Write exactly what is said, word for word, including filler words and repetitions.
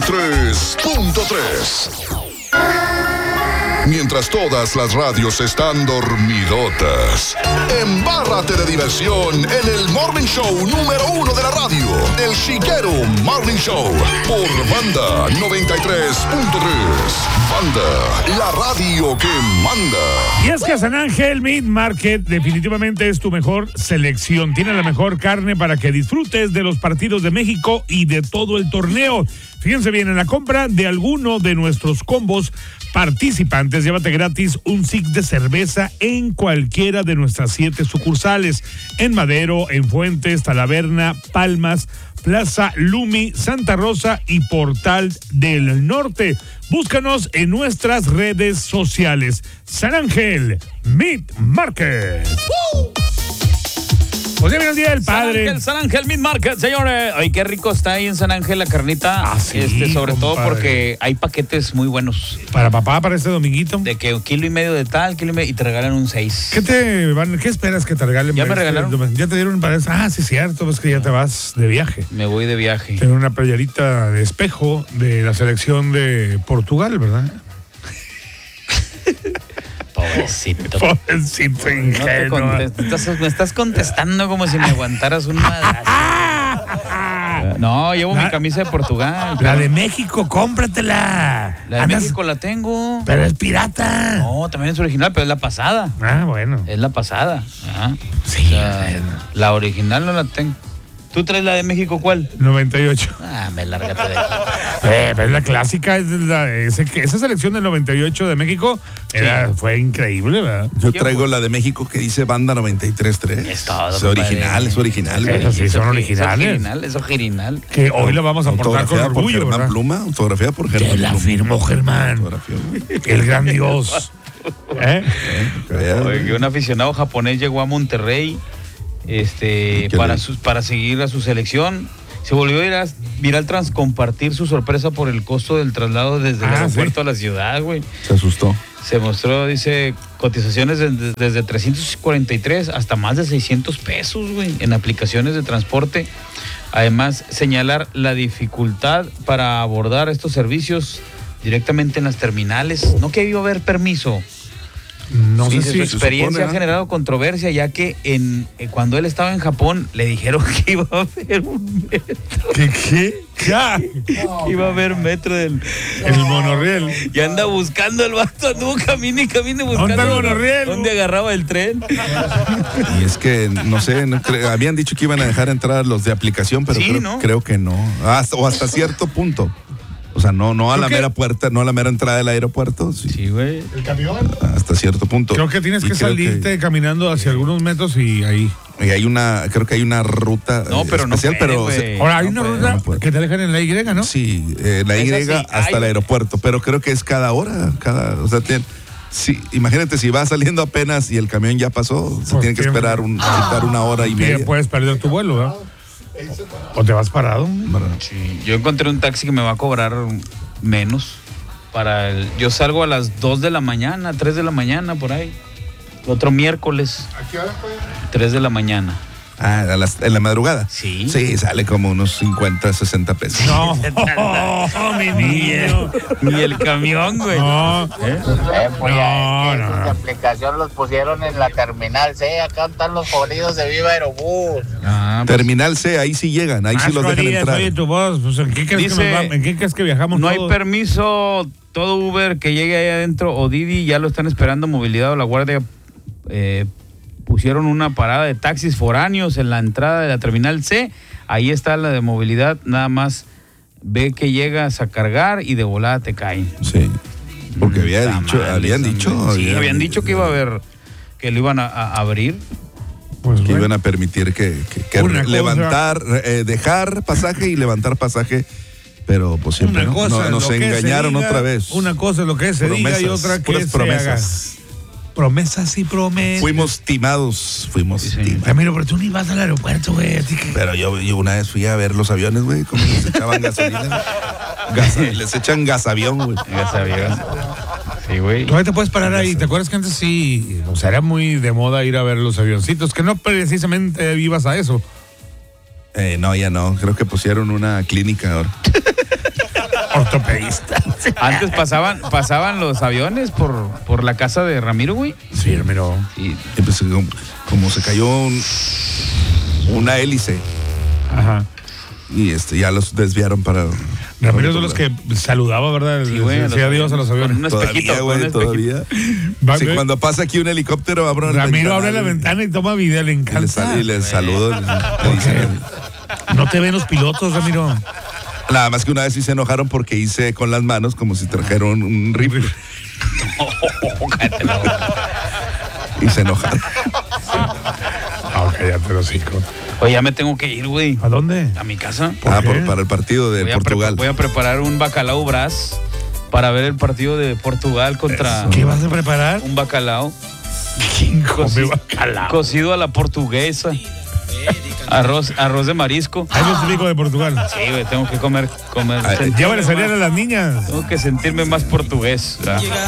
tres punto tres. Mientras todas las radios están dormidotas, embárrate de diversión en el Morning Show número uno de la radio, El Chiquero Morning Show, por Banda noventa y tres punto tres. Banda, la radio que manda. Y es que San Ángel Meat Market definitivamente es tu mejor selección. Tiene la mejor carne para que disfrutes de los partidos de México y de todo el torneo. Fíjense bien, en la compra de alguno de nuestros combos participantes, llévate gratis un six de cerveza en cualquiera de nuestras siete sucursales. En Madero, en Fuentes, Talaverna, Palmas, Plaza Lumi, Santa Rosa y Portal del Norte. Búscanos en nuestras redes sociales. San Ángel Meat Market. ¡Uh! Pues ya viene el Día del Padre. San Ángel, San Ángel Meat Market, señores. Ay, qué rico está ahí en San Ángel la carnita. Ah, sí, este, sobre compadre. todo porque hay paquetes muy buenos. Para papá, para este dominguito. De que un kilo y medio de tal, kilo y medio, y te regalan un seis. ¿Qué te van, qué esperas que te regalen? Ya me para este regalaron. domingo? Ya te dieron para eso. Ah, sí, cierto, pues que ya te vas de viaje. Me voy de viaje. Tengo una playerita de espejo de la selección de Portugal, ¿verdad? Pobrecito. Pobrecito No te ingenuo. contestes, estás- me estás contestando como si me aguantaras un madrazo. No, llevo mi camisa de Portugal. La de México, cómpratela. La de Andas- México la tengo. Pero es pirata. No, también es original, pero es la pasada. Ah, bueno. Es la pasada. Ajá. Sí, O sea, bueno. la original no la tengo. ¿Tú traes la de México cuál? noventa y ocho. Ah, me lárgate de aquí. Eh, pero es la clásica, es la- ese- esa selección del noventa y ocho de México era, fue increíble, ¿verdad? Yo traigo la de México que dice Banda noventa y tres punto tres. Es todo, Es compadre. original, es original. güey. Esas sí son Eso- originales. Es original, es original. Que hoy la vamos a portar con Autografiada por orgullo, Germán ¿verdad? Pluma, autografiada por Germán Te la Pluma. firmó Germán, Autografía, güey. el gran Dios. ¿Eh? Que veas, Oye, güey. que un aficionado japonés llegó a Monterrey este, ¿Qué para, le- su- para seguir a su selección. Se volvió a ir a viral tras compartir su sorpresa por el costo del traslado desde el Ah, aeropuerto ¿sí? a la ciudad, güey. Se asustó. Se mostró, dice, cotizaciones desde, desde trescientos cuarenta y tres hasta más de seiscientos pesos, güey, en aplicaciones de transporte. Además, señalar la dificultad para abordar estos servicios directamente en las terminales. No que iba a haber permiso. No Dice, sé su si... experiencia supone, ha ¿no? generado controversia, ya que en eh, cuando él estaba en Japón le dijeron que iba a haber un metro, ¿Qué? ¿Qué? Ya. iba a haber metro del... El monorriel. Y anda buscando el vato, anduvo camine y camine buscando ¿Dónde está el monorriel? dónde agarraba el tren. Y es que, no sé, no cre- habían dicho que iban a dejar entrar los de aplicación, pero Sí, creo, ¿no? creo que no. Hasta- o hasta cierto punto. O sea, no, no a Creo la que- mera puerta, no a la mera entrada del aeropuerto, sí, Sí, güey. hasta cierto punto. Creo que tienes Y que creo salirte caminando hacia algunos metros y ahí. Y hay una, creo que hay una ruta No, eh, pero no especial, puede, pero güey. se- Ahora, hay no una puede, ruta no puede. que te dejan en la Y, ¿no? sí, eh, la Y Esa sí, hasta ay, el güey. aeropuerto, pero creo que es cada hora, cada, o sea, tiene- sí, imagínate si va saliendo apenas y el camión ya pasó, se Pues tiene que tiene- esperar un, citar una hora y Y media. puedes perder tu vuelo, ¿verdad? O te vas parado. Sí, yo encontré un taxi que me va a cobrar menos. Para el, yo salgo a las dos de la mañana, tres de la mañana, por ahí. Otro miércoles. ¿A qué hora fue? tres de la mañana. Ah, a las- en la madrugada. Sí. Sí, sale como unos cincuenta, sesenta pesos. No, mi niño. Ni el camión, güey. No. ¿Eh? Eh, pues No, ya, no, esa no. aplicación los pusieron en la terminal C, acá están los jodidos de Viva Aerobús. Ah, pues, Terminal C, ahí sí llegan, ahí sí Más los dejan Díaz, entrar. oye, tu voz, pues, ¿en qué crees, Dice, que, nos va- ¿en qué crees que viajamos no hay todos? permiso, todo Uber que llegue ahí adentro o Didi ya lo están esperando movilidad o la guardia. Eh, pusieron una parada de taxis foráneos en la entrada de la terminal C. Ahí está la de movilidad, nada más ve que llegas a cargar y de volada te caen. Sí. Porque había Tamales, dicho, habían hombre. dicho. Sí, habían dicho que iba a haber, que lo iban a, a abrir. Pues, que bueno. iban a permitir que, que- que Una cosa- levantar, eh, dejar pasaje y levantar pasaje, pero pues siempre Una no, cosa No, es nos lo que se engañaron diga, otra vez. Una cosa es lo que se diga y Promesas, otra que puras se promesas. haga. Promesas y promesas. Fuimos timados, fuimos Sí, señor. timados. Ramiro, pero tú ni vas al aeropuerto, güey. así que- Pero yo, yo una vez fui a ver los aviones, güey, como les echaban gasolina. Gas- les echan gasavión, güey. Ya sabía. Sí, güey. Todavía te puedes parar ahí. ¿Te acuerdas que antes sí, o sea, era muy de moda ir a ver los avioncitos? Que no precisamente vivas a eso. Eh, no, ya no, creo que pusieron una clínica ahora. Ortopedista. Antes pasaban, pasaban los aviones por, por la casa de Ramiro, güey. Sí, Ramiro. Y Y pues, como, como se cayó un- una hélice Ajá. y este ya los desviaron para. Ramiro es de los que saludaba, ¿verdad? Sí, güey, Decía adiós a los aviones. con un espejito, Todavía, con güey, un espejito. todavía. Va, Sí, ve- cuando pasa aquí un helicóptero, abro Ramiro abre la ventana y toma video, le y le, encanta. sal- y le saludo. le- le dicen- No te ven los pilotos, Ramiro. Nada más que una vez sí se enojaron porque hice con las manos como si trajeron un rifle Cállate la boca. y se enojaron. Ah, cállate los hijos. Oye, ya me tengo que ir, güey. ¿A dónde? A mi casa. ¿Por Ah, qué? por- para el partido de Voy a, Portugal. prepa- voy a preparar un bacalao brás para ver el partido de Portugal contra ¿Qué vas a preparar? un bacalao ¿Quién come Coci- bacalao? cocido a la portuguesa. Arroz, arroz de marisco. Es lo típico de Portugal. Sí, güey, tengo que comer, comer. Ay, sentirme Llévale cereal más- a las niñas. Tengo que sentirme más portugués. ¿verdad?